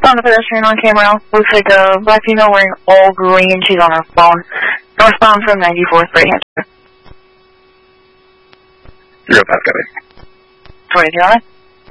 Found the pedestrian on camera. Looks like a black female wearing all green. She's on her phone. Northbound from 94th, right hand. You're up, copy. 23 on it.